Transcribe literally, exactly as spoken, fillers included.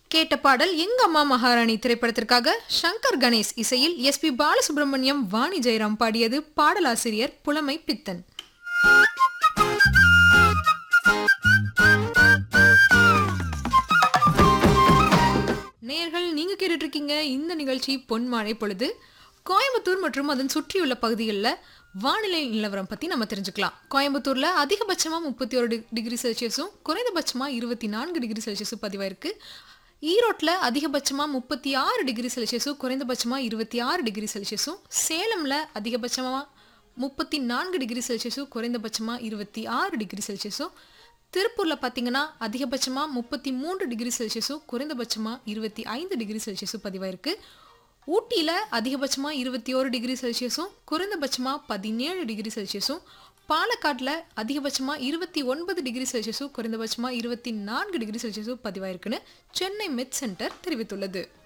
கேட்ட பாடல் எங்க அம்மா மகாராணி திரைப்படத்திற்காக சங்கர் கணேஷ் இசையில் எஸ் பி பாலசுப்ரமணியம் வாணி ஜெயராம் பாடியது. பாடலாசிரியர் புலமை பித்தன். நேயர்கள், நீங்க கேட்டுட்டு இருக்கீங்க இந்த நிகழ்ச்சி பொன்மாலை பொழுது. கோயம்புத்தூர் மற்றும் அதன் சுற்றியுள்ள பகுதிகளில் வானிலை நிலவரம் பற்றி நம்ம தெரிஞ்சுக்கலாம். கோயம்புத்தூரில் அதிகபட்சமாக முப்பத்தி ஒரு டிகிரி செல்சியஸும் குறைந்தபட்சமாக இருபத்தி நான்கு டிகிரி செல்சியஸும் பதிவாயிருக்கு. ஈரோட்டில் அதிகபட்சமாக முப்பத்தி ஆறு டிகிரி செல்சியஸும் குறைந்தபட்சமாக இருபத்தி ஆறு டிகிரி செல்சியஸும், சேலமில் அதிகபட்சமாக முப்பத்தி நான்கு டிகிரி செல்சியஸும் குறைந்தபட்சமாக இருபத்தி ஆறு டிகிரி செல்சியஸும், திருப்பூரில் பார்த்தீங்கன்னா அதிகபட்சமாக முப்பத்தி மூன்று டிகிரி செல்சியஸும் குறைந்தபட்சமாக இருபத்தி ஐந்து டிகிரி செல்சியஸும் பதிவாயிருக்கு. ஊட்டியில் அதிகபட்சமாக இருபத்தி ஒரு டிகிரி செல்சியஸும் குறைந்தபட்சமாக பதினேழு டிகிரி செல்சியஸும், பாலக்காட்டில் அதிகபட்சமாக இருபத்தி ஒன்பது டிகிரி செல்சியஸும் குறைந்தபட்சமாக இருபத்தி நான்கு டிகிரி செல்சியஸும் பதிவாயிருக்குன்னு சென்னை மெட் சென்டர் தெரிவித்துள்ளது.